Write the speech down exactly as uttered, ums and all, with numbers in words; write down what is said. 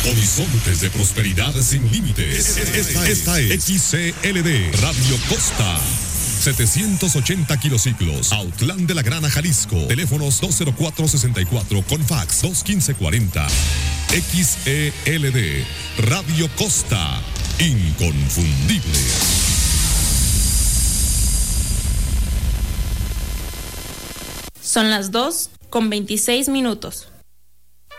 Horizontes de prosperidad sin límites. Esta, esta es X C L D Radio Costa. setecientos ochenta kilociclos, Autlán de la Grana, Jalisco. Teléfonos dos cero cuatro sesenta y cuatro con fax dos quince cuarenta. X E L D Radio Costa. Inconfundible. Son las dos con veintiséis minutos.